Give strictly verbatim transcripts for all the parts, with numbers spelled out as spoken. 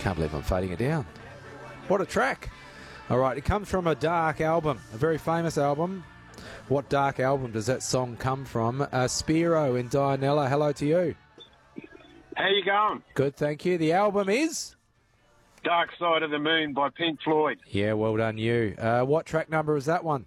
Can't believe I'm fading it down. What a track. All right, it comes from a dark album, a very famous album. What dark album does that song come from? Uh, Spiro in Dianella, hello to you. How you going? Good, thank you. The album is? Dark Side of the Moon by Pink Floyd. Yeah, well done you. Uh, what track number is that one?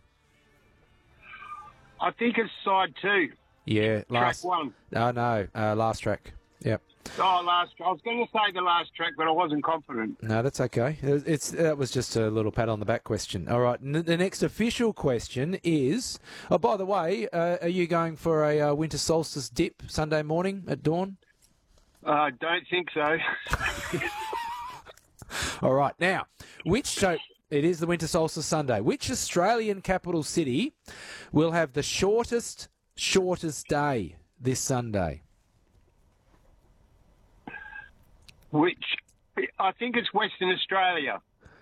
I think it's side two. Yeah, last. Track one. Oh, no, uh, last track. Yep. Oh, last. I was going to say the last track, but I wasn't confident. No, that's okay. It's, it's That was just a little pat on the back question. All right, n- the next official question is, oh, by the way, uh, are you going for a uh, winter solstice dip Sunday morning at dawn? I uh, don't think so. All right, now, which so it is the winter solstice Sunday. Which Australian capital city will have the shortest, shortest day this Sunday? Which, I think it's Western Australia.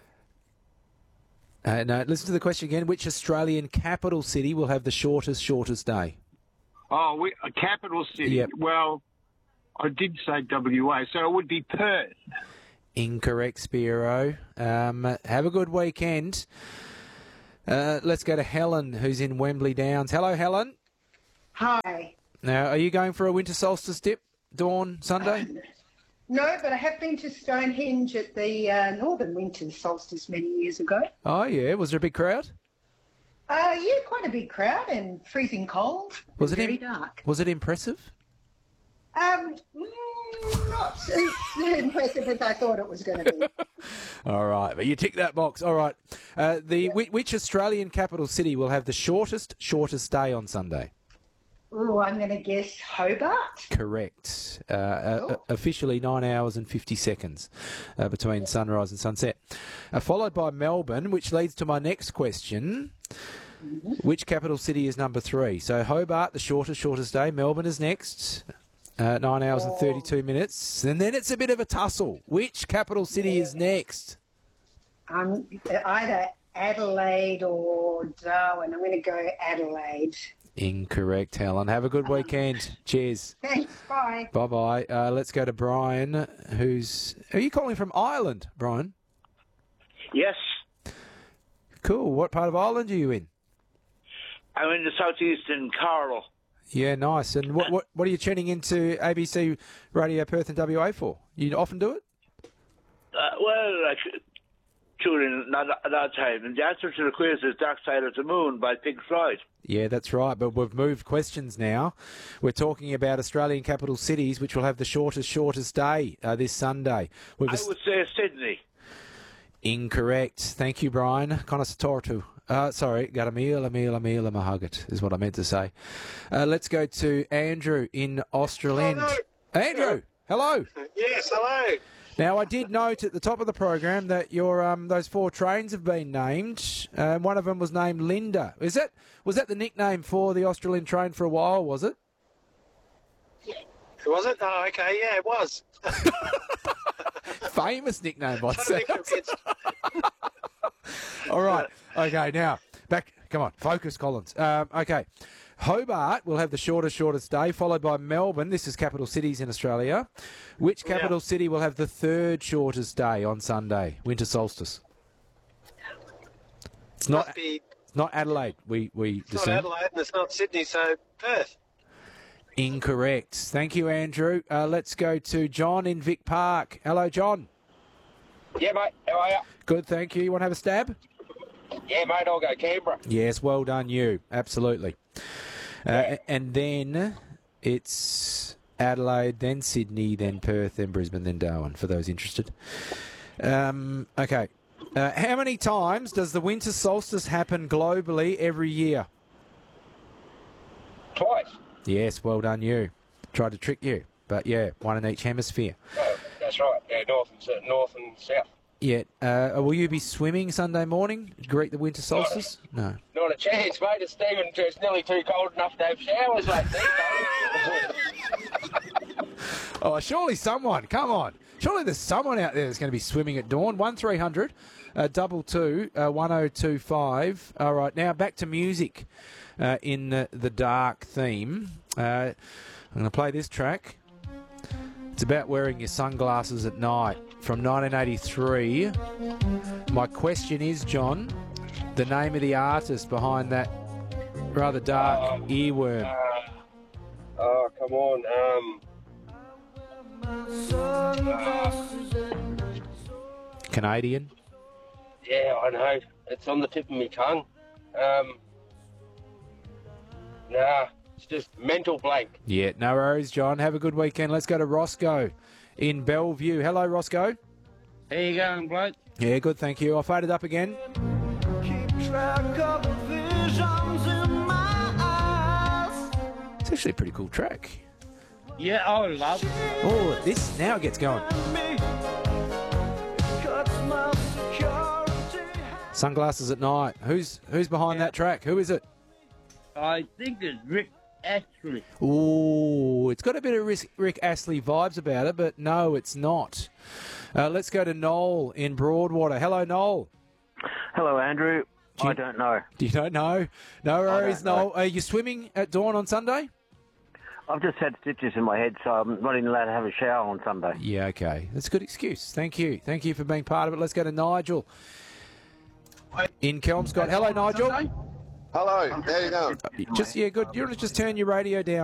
Uh, no, listen to the question again. Which Australian capital city will have the shortest, shortest day? Oh, we, a capital city. Yep. Well, I did say W A, so it would be Perth. Incorrect, Spiro. Um, have a good weekend. Uh, let's go to Helen, who's in Wembley Downs. Hello, Helen. Hi. Now, are you going for a winter solstice dip, dawn, Sunday? No, but I have been to Stonehenge at the uh, Northern Winter Solstice many years ago. Oh, yeah. Was there a big crowd? Uh, yeah, quite a big crowd and freezing cold. Was it very im- dark? Was it impressive? Um, mm, not as impressive as I thought it was going to be. All right, but you tick that box. All right. Uh, the whi- which Australian capital city will have the shortest, shortest day on Sunday? Oh, I'm going to guess Hobart. Correct. Uh, uh, Oh. officially nine hours and fifty seconds uh, between sunrise and sunset. Uh, followed by Melbourne, which leads to my next question. Which capital city is number three? So Hobart, the shortest, shortest day. Melbourne is next. Uh, nine hours and thirty-two minutes. And then it's a bit of a tussle. Which capital city is next? Um, either Adelaide or Darwin. I'm going to go Adelaide. Incorrect, Helen. Have a good weekend. Cheers. Thanks, bye. Bye-bye. Uh, let's go to Brian, who's... Are you calling from Ireland, Brian? Yes, Cool. What part of Ireland are you in? I'm in the southeastern Carlow. Yeah, nice. And what, what what are you tuning into A B C Radio Perth and W A for? You often do it? Uh, well, I t- tune in not at that time. And the answer to the quiz is Dark Side of the Moon by Pink Floyd. Yeah, that's right. But we've moved questions now. We're talking about Australian capital cities, which will have the shortest, shortest day uh, this Sunday. We've I would say Sydney. Incorrect. Thank you, Brian. Conasatortu. Uh, sorry, Garamila, Mila, Mila, Mahagat is what I meant to say. Uh, let's go to Andrew in Australand. Hello. Andrew, hello. Yes, hello. Now, I did note at the top of the program that your um, those four trains have been named. Uh, one of them was named Linda. Is that was that the nickname for the Australian train for a while? Was it? Was it? Oh, okay, yeah, it was. Famous nickname, by Trying to sounds. think of it. All right. Okay, now, back. Come on, focus, Collins. Um, okay. Hobart will have the shortest, shortest day, followed by Melbourne. This is capital cities in Australia. Which capital Yeah. city will have the third shortest day on Sunday, winter solstice? It's not. Must be, It's not Adelaide. We we it's not discern. Adelaide and it's not Sydney, so Perth. Incorrect. Thank you, Andrew. Uh, let's go to John in Vic Park. Hello, John. Yeah, mate. How are you? Good, thank you. You want to have a stab? Yeah, mate. I'll go Canberra. Yes, well done, you. Absolutely. Uh, and then it's Adelaide, then Sydney, then Perth, then Brisbane, then Darwin, for those interested. Um, okay. Uh, how many times does the winter solstice happen globally every year? Twice. Yes, well done, you. Tried to trick you, but yeah, one in each hemisphere. Oh, that's right. Yeah, north and s- north and south. Yeah. Uh, will you be swimming Sunday morning? Greet the winter solstice? No. Not a chance, mate. It's Stephen. It's nearly too cold enough to have showers like that. Oh, surely someone. Come on. Surely there's someone out there that's going to be swimming at dawn. One three hundred, uh, double two, uh, one oh two five. All right, now back to music uh, in the, the dark theme. Uh, I'm going to play this track. It's about wearing your sunglasses at night. From nineteen eighty-three. My question is, John, the name of the artist behind that rather dark Um, earworm. Uh, oh, come on. Um, Canadian. yeah, I know. It's on the tip of my tongue. Um, nah, it's just mental blank. Yeah, no worries, John. Have a good weekend. Let's go to Roscoe in Bellevue. Hello, Roscoe. How you going, bloke? Yeah, good, thank you. I'll fade it up again. It's actually a pretty cool track. Yeah, I love it. Oh, this now it gets going. Sunglasses at night. Who's who's behind that track? Who is it? I think it's Rick Astley. Ooh, it's got a bit of Rick, Rick Astley vibes about it, but no, it's not. Uh, let's go to Noel in Broadwater. Hello, Noel. Hello, Andrew. you- I don't know. Do you don't know? No worries, don't know. Noel. Are you swimming at dawn on Sunday? I've just had stitches in my head, so I'm not even allowed to have a shower on Sunday. Yeah, okay. That's a good excuse. Thank you. Thank you for being part of it. Let's go to Nigel in Kelmscott. Hello, Nigel. Hello, how you going? Just, yeah, good. You want to just turn your radio down?